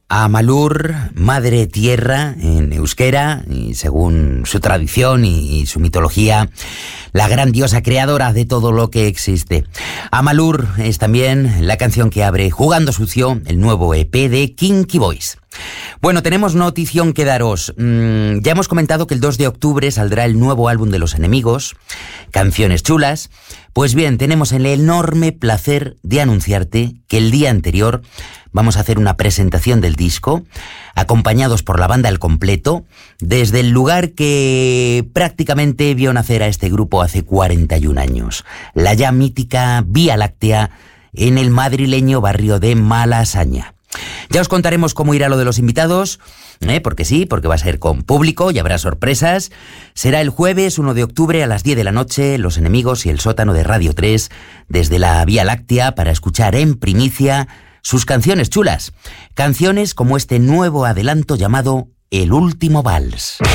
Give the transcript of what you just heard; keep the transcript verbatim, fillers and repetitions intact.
Amalur, madre tierra en euskera, y según su tradición y su mitología, la gran diosa creadora de todo lo que existe. Amalur es también la canción que abre Jugando Sucio, el nuevo E P de Kinky Boys. Bueno, tenemos notición que daros. Mm, ya hemos comentado que el dos de octubre saldrá el nuevo álbum de Los Enemigos, Canciones Chulas. Pues bien, tenemos el enorme placer de anunciarte que el día anterior vamos a hacer una presentación del disco, acompañados por la banda al completo, desde el lugar que prácticamente vio nacer a este grupo hace cuarenta y un años, la ya mítica Vía Láctea, en el madrileño barrio de Malasaña. Ya os contaremos cómo irá lo de los invitados, ¿eh? porque sí, porque va a ser con público y habrá sorpresas. Será el jueves uno de octubre a las diez de la noche, Los Enemigos y el sótano de Radio tres, desde la Vía Láctea, para escuchar en primicia sus canciones chulas. Canciones como este nuevo adelanto llamado El Último Vals.